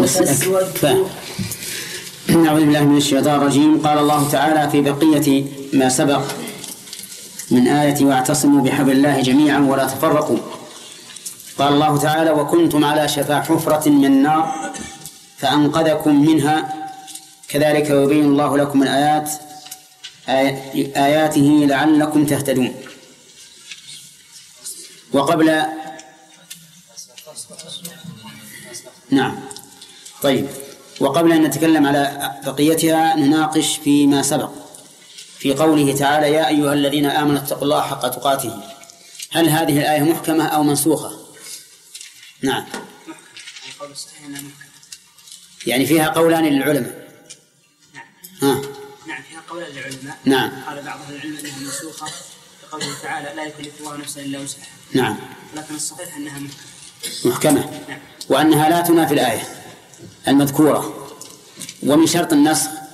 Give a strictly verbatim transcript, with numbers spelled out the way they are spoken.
نعوذ بالله من الشيطان الرجيم. قال الله تعالى في بقية ما سبق من آية واعتصموا بحبل الله جميعا ولا تفرقوا. قال الله تعالى وكنتم على شفا حفرة من النار فأنقذكم منها كذلك يبين الله لكم الآيات آياته لعلكم تهتدون. وقبل نعم طيب وقبل أن نتكلم على بقيتها نناقش فيما سبق في قوله تعالى يا أيها الذين آمنوا اتقوا الله حق تقاته. هل هذه الآية محكمة أو منسوخة؟ نعم يعني فيها قولان للعلماء. نعم ها. نعم فيها قولان للعلماء. نعم قال بعض العلماء أنها منسوخة بقوله تعالى لا يكلف الله نفسا إلا وسعها. نعم لكن الصحيح أنها محكمة. محكمة. نعم. وأنها لا تنافي الآية المذكورة. ومن شرط النسخ